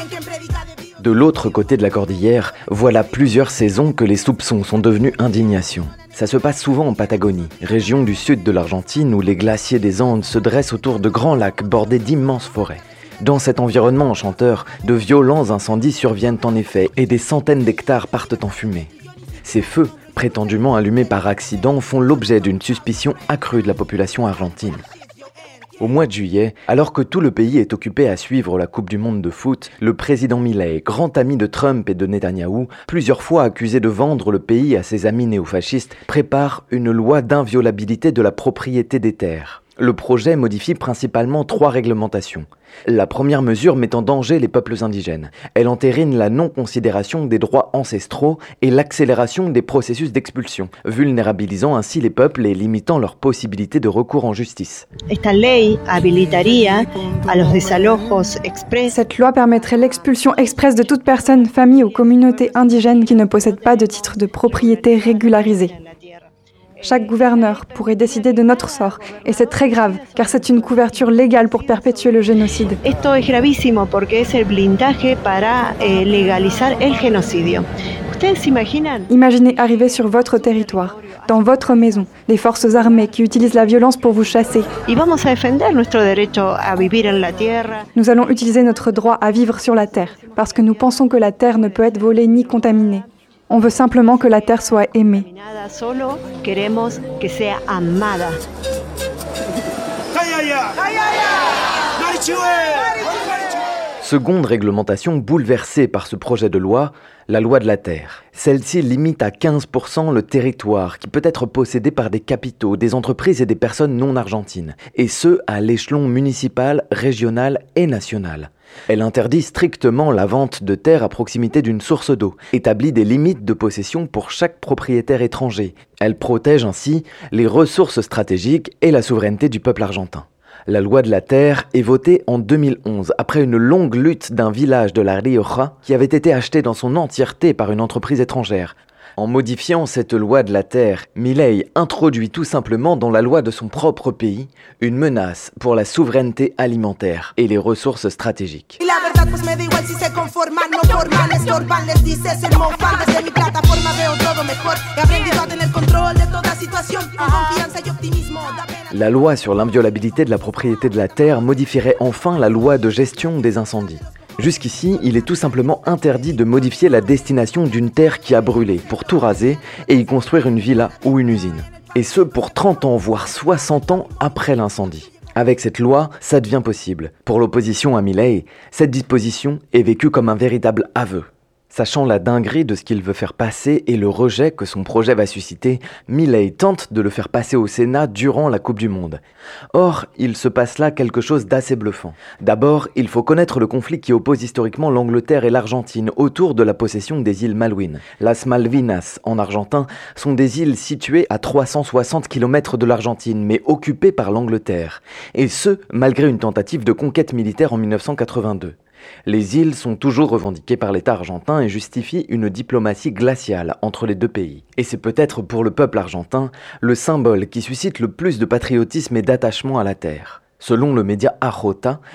De l'autre côté de la cordillère, voilà plusieurs saisons que les soupçons sont devenus indignation. Ça se passe souvent en Patagonie, région du sud de l'Argentine où les glaciers des Andes se dressent autour de grands lacs bordés d'immenses forêts. Dans cet environnement enchanteur, de violents incendies surviennent en effet et des centaines d'hectares partent en fumée. Ces feux, prétendument allumés par accident, font l'objet d'une suspicion accrue de la population argentine. Au mois de juillet, alors que tout le pays est occupé à suivre la Coupe du Monde de foot, le président Milei, grand ami de Trump et de Netanyahou, plusieurs fois accusé de vendre le pays à ses amis néofascistes, prépare une loi d'inviolabilité de la propriété des terres. Le projet modifie principalement 3 réglementations. La première mesure met en danger les peuples indigènes. Elle entérine la non-considération des droits ancestraux et l'accélération des processus d'expulsion, vulnérabilisant ainsi les peuples et limitant leurs possibilités de recours en justice. Cette loi permettrait l'expulsion expresse de toute personne, famille ou communauté indigène qui ne possède pas de titre de propriété régularisé. Chaque gouverneur pourrait décider de notre sort, et c'est très grave, car c'est une couverture légale pour perpétuer le génocide. Esto es gravísimo porque es el blindaje para legalizar el genocidio. Ustedes se imaginan? Imaginez arriver sur votre territoire, dans votre maison, des forces armées qui utilisent la violence pour vous chasser. Y vamos a defender nuestro derecho a vivir en la tierra. Nous allons utiliser notre droit à vivre sur la terre, parce que nous pensons que la terre ne peut être volée ni contaminée. On veut simplement que la terre soit aimée. Solo queremos que sea amada. Seconde réglementation bouleversée par ce projet de loi, la loi de la terre. Celle-ci limite à 15% le territoire qui peut être possédé par des capitaux, des entreprises et des personnes non argentines, et ce à l'échelon municipal, régional et national. Elle interdit strictement la vente de terres à proximité d'une source d'eau, établit des limites de possession pour chaque propriétaire étranger. Elle protège ainsi les ressources stratégiques et la souveraineté du peuple argentin. La loi de la terre est votée en 2011, après une longue lutte d'un village de la Rioja qui avait été acheté dans son entièreté par une entreprise étrangère. En modifiant cette loi de la terre, Milei introduit tout simplement dans la loi de son propre pays une menace pour la souveraineté alimentaire et les ressources stratégiques. La loi sur l'inviolabilité de la propriété de la terre modifierait enfin la loi de gestion des incendies. Jusqu'ici, il est tout simplement interdit de modifier la destination d'une terre qui a brûlé pour tout raser et y construire une villa ou une usine. Et ce pour 30 ans, voire 60 ans après l'incendie. Avec cette loi, ça devient possible. Pour l'opposition à Milei, cette disposition est vécue comme un véritable aveu. Sachant la dinguerie de ce qu'il veut faire passer et le rejet que son projet va susciter, Milei tente de le faire passer au Sénat durant la Coupe du Monde. Or, il se passe là quelque chose d'assez bluffant. D'abord, il faut connaître le conflit qui oppose historiquement l'Angleterre et l'Argentine autour de la possession des îles Malouines. Las Malvinas, en argentin, sont des îles situées à 360 km de l'Argentine, mais occupées par l'Angleterre. Et ce, malgré une tentative de conquête militaire en 1982. Les îles sont toujours revendiquées par l'État argentin et justifient une diplomatie glaciale entre les deux pays. Et c'est peut-être pour le peuple argentin le symbole qui suscite le plus de patriotisme et d'attachement à la terre. Selon le média AJ,